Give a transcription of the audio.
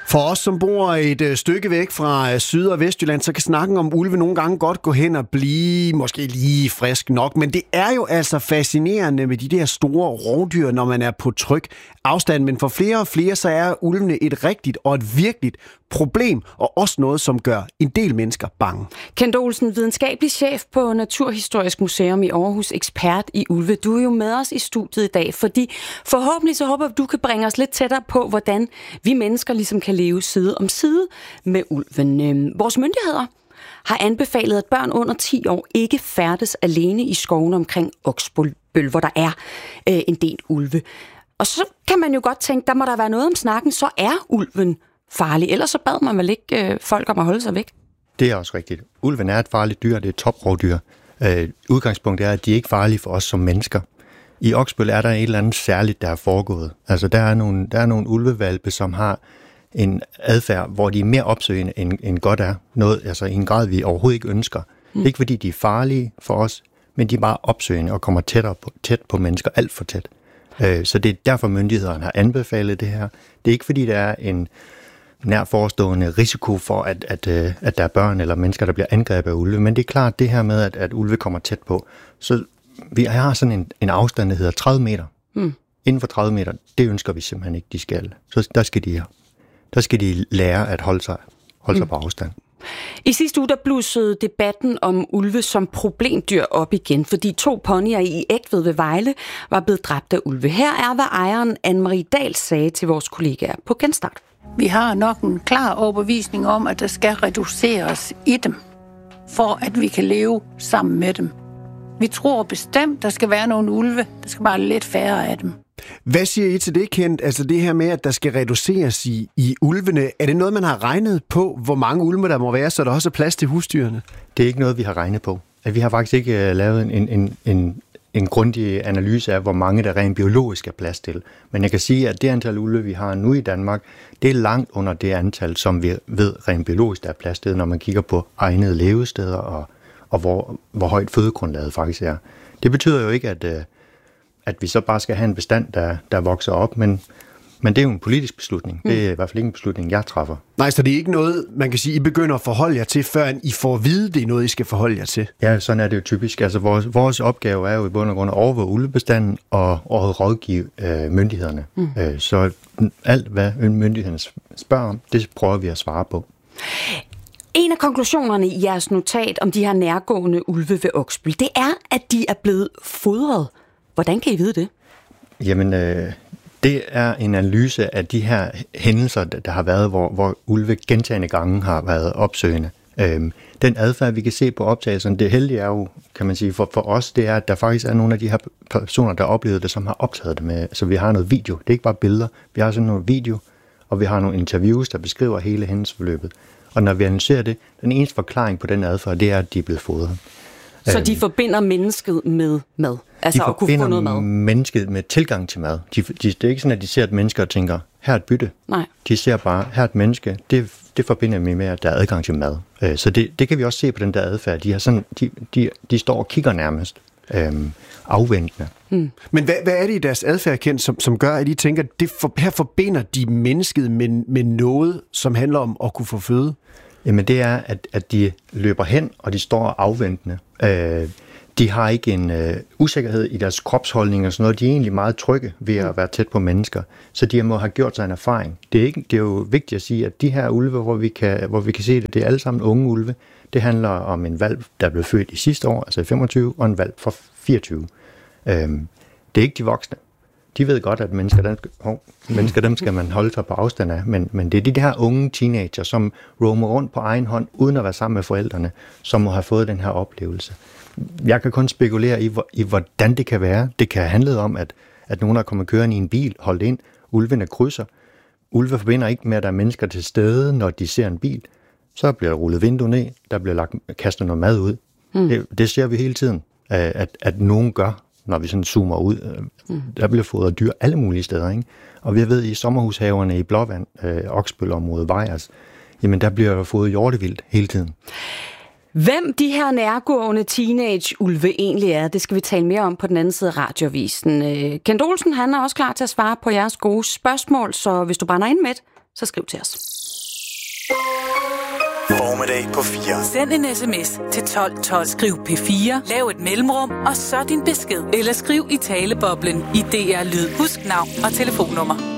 For os, som bor et stykke væk fra Syd- og Vestjylland, så kan snakken om ulve nogle gange godt gå hen og blive måske lige frisk nok. Men det er jo altså fascinerende med de der store rovdyr, når man er på tryg afstand. Men for flere og flere, så er ulvene et rigtigt og et virkeligt problem, og også noget, som gør en del mennesker bange. Kent Olsen, videnskabelig chef på Naturhistorisk Museum i Aarhus, ekspert i ulve. Du er jo med os i studiet i dag, fordi forhåbentlig så håber jeg, at du kan bringe os lidt tættere på, hvordan vi mennesker ligesom kan leve side om side med ulven. Vores myndigheder har anbefalet, at børn under 10 år ikke færdes alene i skoven omkring Oksbøl, hvor der er en del ulve. Og så kan man jo godt tænke, der må der være noget om snakken, så er ulven farlig. Ellers så bad man vel ikke folk om at holde sig væk? Det er også rigtigt. Ulven er et farligt dyr, det er et toprovdyr. Udgangspunktet er, at de er ikke farlige for os som mennesker. I Oksbøl er der et eller andet særligt, der er foregået. Altså, der er nogle ulvevalpe, som har en adfærd, hvor de er mere opsøgende end godt er. Noget, altså i en grad, vi overhovedet ikke ønsker. Ikke fordi de er farlige for os, men de er bare opsøgende og kommer tæt på mennesker, alt for tæt. Så det er derfor, myndighederne har anbefalet det her. Det er ikke fordi, der er en nær forestående risiko for, at der er børn eller mennesker, der bliver angrebet af ulve. Men det er klart, det her med, at ulve kommer tæt på. Så vi har sådan en afstand, der hedder 30 meter. Inden for 30 meter, det ønsker vi simpelthen ikke, de skal. Så der skal de lære at holde sig på afstand. I sidste uge der blussede debatten om ulve som problemdyr op igen, fordi 2 ponyer i Egtved ved Vejle var blevet dræbt af ulve. Her er, hvad ejeren Anne-Marie Dahl sagde til vores kollegaer på Genstart. Vi har nok en klar overbevisning om, at der skal reduceres i dem, for at vi kan leve sammen med dem. Vi tror bestemt, der skal være nogle ulve. Der skal bare lidt færre af dem. Hvad siger I til det, Kent? Altså det her med, at der skal reduceres i ulvene. Er det noget, man har regnet på, hvor mange ulve der må være, så der også er plads til husdyrene? Det er ikke noget, vi har regnet på. Vi har faktisk ikke lavet en grundig analyse af, hvor mange der rent biologisk er plads til. Men jeg kan sige, at det antal ulve, vi har nu i Danmark, det er langt under det antal, som vi ved rent biologisk der er plads til, når man kigger på egnede levesteder og hvor højt fødegrundlaget faktisk er. Det betyder jo ikke, at vi så bare skal have en bestand, der vokser op, men det er jo en politisk beslutning. Det er i hvert fald ikke en beslutning, jeg træffer. Nej, så det er ikke noget, man kan sige, I begynder at forholde jer til, før I får at vide, det er noget, I skal forholde jer til? Ja, sådan er det jo typisk. Altså vores opgave er jo i bund og grund at overvåge ulvebestanden og rådgive myndighederne. Så alt, hvad myndighederne spørger om, det prøver vi at svare på. En af konklusionerne i jeres notat om de her nærgående ulve ved Oksbøl, det er, at de er blevet fodret. Hvordan kan I vide det? Jamen, det er en analyse af de her hændelser, der har været, hvor ulve gentagne gange har været opsøgende. Den adfærd, vi kan se på optagelserne, det heldige er jo, kan man sige, for os, det er, at der faktisk er nogle af de her personer, der oplevede det, som har optaget det med. Så vi har noget video. Det er ikke bare billeder. Vi har sådan noget video, og vi har nogle interviews, der beskriver hele hændelsesforløbet. Og når vi analyserer det, den eneste forklaring på den adfærd, det er, at de er blevet fodret. Så de forbinder mennesket med mad? Altså at kunne få noget mad? De forbinder mennesket med tilgang til mad. Det er ikke sådan, at de ser et menneske og tænker, her er et bytte. Nej. De ser bare, her er et menneske. Det forbinder vi med, at der er adgang til mad. Så det kan vi også se på den der adfærd. De står og kigger nærmest afventende. Men hvad er det i deres adfærd, Kent, som gør, at I tænker, at her forbinder de mennesket med noget, som handler om at kunne få føde? Jamen det er, at de løber hen, og de står afventende. De har ikke en usikkerhed i deres kropsholdning og sådan noget. De er egentlig meget trygge ved at være tæt på mennesker. Så de må have gjort sig en erfaring. Det er jo vigtigt at sige, at de her ulve, hvor vi kan se det, det er alle sammen unge ulve. Det handler om en hvalp, der blev født i sidste år, altså i 25, og en hvalp fra 24. Det er ikke de voksne. De ved godt, at mennesker dem skal man holde sig på afstand af, men det er de her unge teenager, som roamer rundt på egen hånd, uden at være sammen med forældrene, som må have fået den her oplevelse. Jeg kan kun spekulere i hvordan det kan være. Det kan handle om, at nogen er kommet kørende i en bil, holdt ind, ulvene krydser. Ulve forbinder ikke med, at der er mennesker til stede, når de ser en bil. Så bliver der rullet vinduet ned, der bliver kastet noget mad ud. Det ser vi hele tiden, at nogen gør, når vi sådan zoomer ud. Der bliver fodret dyr alle mulige steder, ikke? Og vi ved, i sommerhushaverne i Blåvand, Oksbølområdet, Vejers, jamen der bliver fodret hjortevildt hele tiden. Hvem de her nærgående teenage-ulve egentlig er, det skal vi tale mere om på den anden side af radioavisen. Kent Olsen, han er også klar til at svare på jeres gode spørgsmål, så hvis du brænder ind med det, så skriv til os. eftermiddag på 4. Send en sms til 1212. Skriv P4, lav et mellemrum, og så din besked. Eller skriv i taleboblen i DR Lyd. Husk navn og telefonnummer.